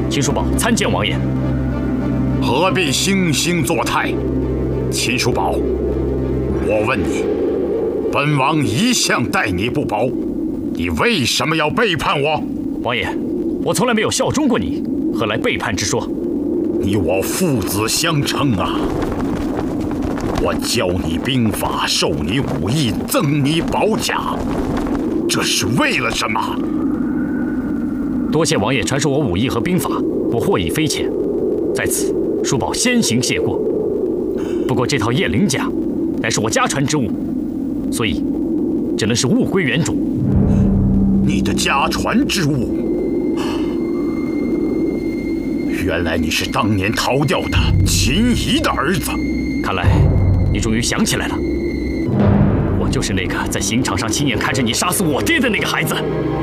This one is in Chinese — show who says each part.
Speaker 1: 秦叔宝参见王爷。
Speaker 2: 何必惺惺作态？秦叔宝，我问你，本王一向待你不薄，你为什么要背叛我？
Speaker 1: 王爷，我从来没有效忠过你，何来背叛之说？
Speaker 2: 你我父子相称啊！我教你兵法，授你武艺，赠你宝甲，这是为了什么？
Speaker 1: 多谢王爷传授我武艺和兵法，我获益匪浅，在此叔宝先行谢过。不过这套叶灵甲乃是我家传之物，所以只能是物归原主。
Speaker 2: 你的家传之物？原来你是当年逃掉的秦仪的儿子。
Speaker 1: 看来你终于想起来了，我就是那个在刑场上亲眼看着你杀死我爹的那个孩子。